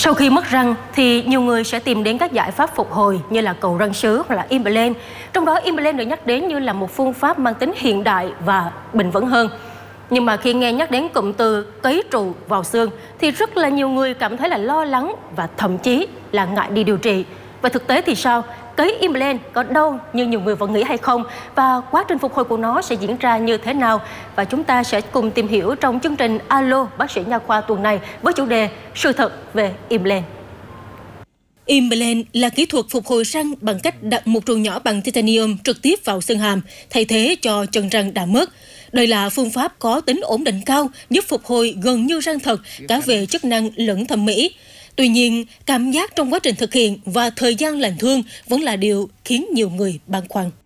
Sau khi mất răng thì nhiều người sẽ tìm đến các giải pháp phục hồi như là cầu răng sứ hoặc là implant. Trong đó implant được nhắc đến như là một phương pháp mang tính hiện đại và bền vững hơn. Nhưng mà khi nghe nhắc đến cụm từ cấy trụ vào xương thì rất là nhiều người cảm thấy là lo lắng và thậm chí là ngại đi điều trị. Và thực tế thì sao? Cấy implant có đau như nhiều người vẫn nghĩ hay không? Và quá trình phục hồi của nó sẽ diễn ra như thế nào? Và chúng ta sẽ cùng tìm hiểu trong chương trình Alo Bác sĩ Nha khoa tuần này với chủ đề Sự thật về implant. Implant là kỹ thuật phục hồi răng bằng cách đặt một trụ nhỏ bằng titanium trực tiếp vào xương hàm, thay thế cho chân răng đã mất. Đây là phương pháp có tính ổn định cao, giúp phục hồi gần như răng thật, cả về chức năng lẫn thẩm mỹ. Tuy nhiên, cảm giác trong quá trình thực hiện và thời gian lành thương vẫn là điều khiến nhiều người băn khoăn.